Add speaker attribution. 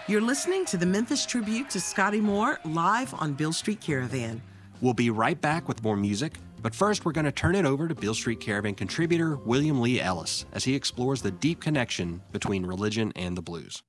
Speaker 1: You're listening to the Memphis Tribute to Scotty Moore live on Beale Street Caravan.
Speaker 2: We'll be right back with more music, but first we're going to turn it over to Beale Street Caravan contributor William Lee Ellis as he explores the deep connection between religion and the blues.